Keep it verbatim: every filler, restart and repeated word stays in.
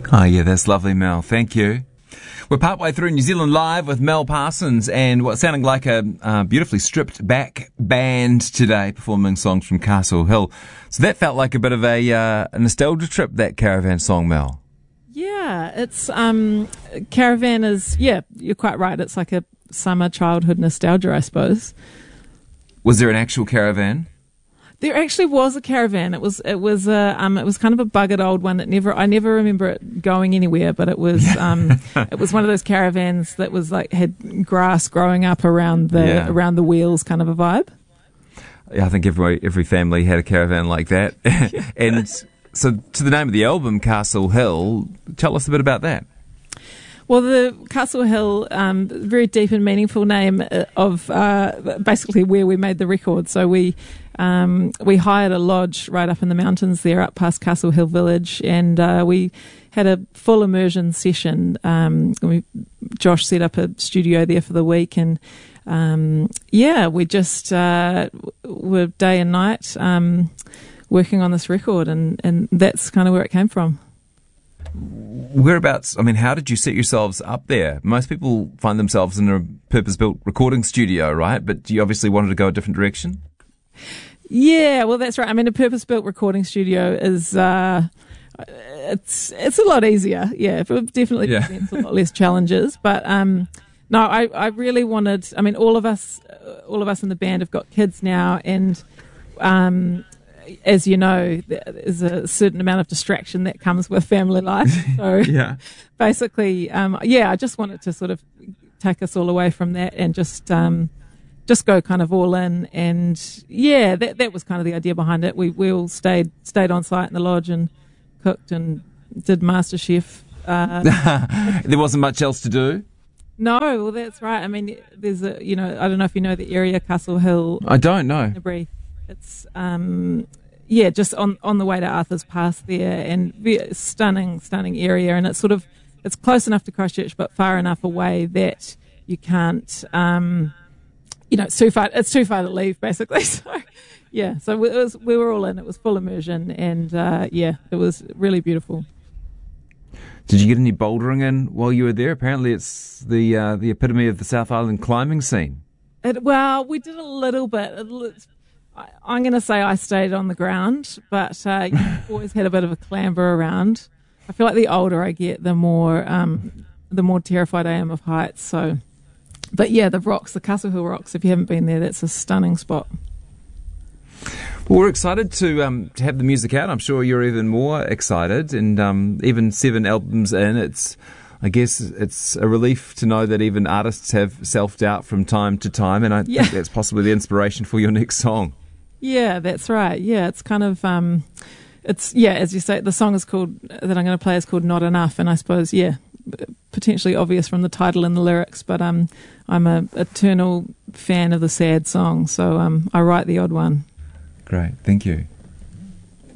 Oh, yeah, that's lovely, Mel. Thank you. We're partway through New Zealand Live with Mel Parsons and what's sounding like a uh, beautifully stripped back band today performing songs from Castle Hill. So that felt like a bit of a, uh, a nostalgia trip, that Caravan song, Mel. Yeah, it's um, Caravan is, yeah, you're quite right. It's like a summer childhood nostalgia, I suppose. Was there an actual caravan? There actually was a caravan. It was it was a um it was kind of a buggered old one that never I never remember it going anywhere. But it was um it was one of those caravans that was like had grass growing up around the Yeah. around the wheels, kind of a vibe. Yeah, I think every every family had a caravan like that. And so, to the name of the album, Castle Hill, tell us a bit about that. Well, the Castle Hill, um, very deep and meaningful name of uh, basically where we made the record. So we um, we hired a lodge right up in the mountains there, up past Castle Hill Village, and uh, we had a full immersion session. Um, we, Josh set up a studio there for the week, and um, yeah, we just uh, were day and night um, working on this record, and, and that's kind of where it came from. Whereabouts, I mean, how did you set yourselves up there? Most people find themselves in a purpose-built recording studio, right? But you obviously wanted to go a different direction? Yeah, well, that's right. I mean, a purpose-built recording studio is, uh, it's it's a lot easier. Yeah, it definitely Yeah. presents a lot less challenges. But um, no, I, I really wanted, I mean, all of us, all of us in the band have got kids now, and um, as you know, there's a certain amount of distraction that comes with family life. So Yeah. basically, um, yeah, I just wanted to sort of take us all away from that and just um, just go kind of all in. And yeah, that that was kind of the idea behind it. We we all stayed stayed on site in the lodge and cooked and did MasterChef. Uh, There wasn't much else to do? no, well, that's right. I mean, there's a, you know, I don't know if you know the area, Castle Hill. I don't know. Canterbury. It's um yeah, just on on the way to Arthur's Pass there, and ve- stunning, stunning area, and it's sort of it's close enough to Christchurch, but far enough away that you can't um you know it's too far it's too far to leave basically. So yeah, so it was we were all in. It was full immersion, and uh, yeah, it was really beautiful. Did you get any bouldering in while you were there? Apparently it's the uh, the epitome of the South Island climbing scene. It, well, we did a little bit. It, it's- I, I'm going to say I stayed on the ground, but uh, you always had a bit of a clamber around. I feel like the older I get, the more um, the more terrified I am of heights. So, but yeah, the rocks, the Castle Hill Rocks. If you haven't been there, that's a stunning spot. Well, we're excited to um, to have the music out. I'm sure you're even more excited. And um, even seven albums in, it's I guess it's a relief to know that even artists have self-doubt from time to time. And I Yeah. think that's possibly the inspiration for your next song. Yeah, that's right. Yeah, it's kind of, um, it's, yeah, as you say, the song is called, that I'm going to play is called Not Enough. And I suppose, yeah, potentially obvious from the title and the lyrics, but um, I'm a eternal fan of the sad song. So um, I write the odd one. Great. Thank you.